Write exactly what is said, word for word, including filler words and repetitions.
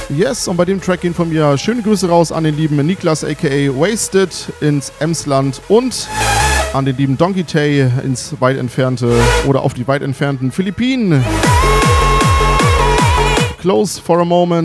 Yes, und bei dem Track gehen von mir schöne Grüße raus an den lieben Niklas aka Wasted ins Emsland und an den lieben Donkey Tay ins weit entfernte oder auf die weit entfernten Philippinen. Close for a moment.